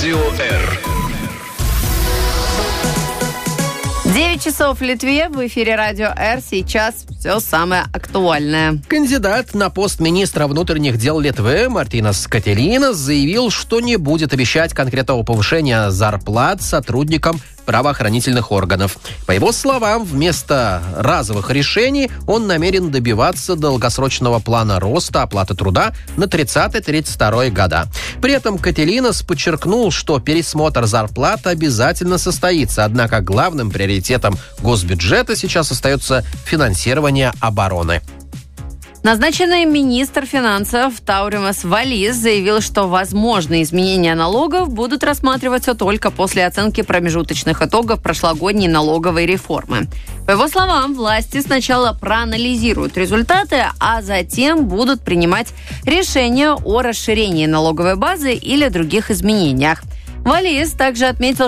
Радио Р. 9 часов в Литве, в эфире Радио Р. Сейчас все самое актуальное. Кандидат на пост министра внутренних дел Литвы Мартинас Кателинас заявил, что не будет обещать конкретного повышения зарплат сотрудникам правоохранительных органов. По его словам, вместо разовых решений он намерен добиваться долгосрочного плана роста оплаты труда на 30-32 года. При этом Кателинас подчеркнул, что пересмотр зарплат обязательно состоится, однако главным приоритетом госбюджета сейчас остается финансирование обороны. Назначенный министр финансов Тауримас Валис заявил, что возможные изменения налогов будут рассматриваться только после оценки промежуточных итогов прошлогодней налоговой реформы. По его словам, власти сначала проанализируют результаты, а затем будут принимать решения о расширении налоговой базы или других изменениях. Валис также отметил,